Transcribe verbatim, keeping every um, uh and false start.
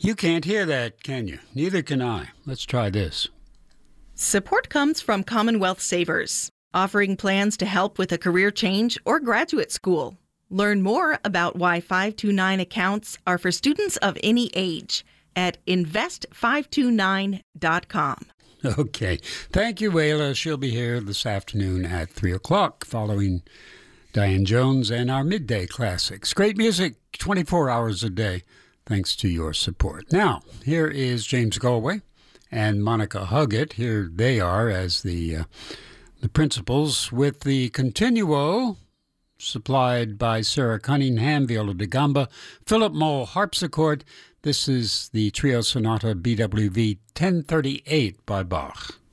You can't hear that, can you? Neither can I. Let's try this. Support comes from Commonwealth Savers, offering plans to help with a career change or graduate school. Learn more about why five two nine accounts are for students of any age at invest five two nine dot com. Okay. Thank you, Wayla. She'll be here this afternoon at three o'clock following Diane Jones and our midday classics. Great music twenty-four hours a day, thanks to your support. Now, here is James Galway and Monica Huggett. Here they are as the, uh, the principals with the Continuo, supplied by Sarah Cunningham, viola da gamba, Philip Moll, harpsichord. This is the Trio Sonata B W V ten thirty-eight by Bach.